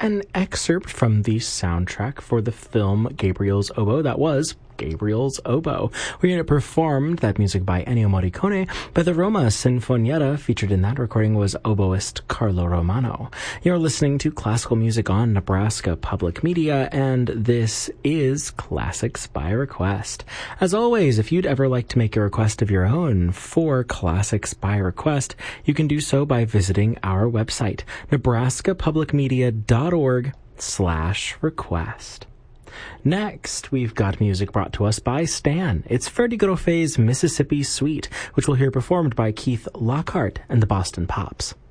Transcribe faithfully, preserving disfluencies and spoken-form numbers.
an excerpt from the soundtrack for the film Gabriel's Oboe. That was Gabriel's Oboe. We heard it performed, that music by Ennio Morricone, but the Roma Sinfonietta featured in that recording was oboist Carlo Romano. You're listening to classical music on Nebraska Public Media, and this is Classics by Request. As always, if you'd ever like to make a request of your own for Classics by Request, you can do so by visiting our website, nebraskapublicmedia.org slash request. Next, we've got music brought to us by Stan. It's Freddie Grofet's Mississippi Suite, which we'll hear performed by Keith Lockhart and the Boston Pops.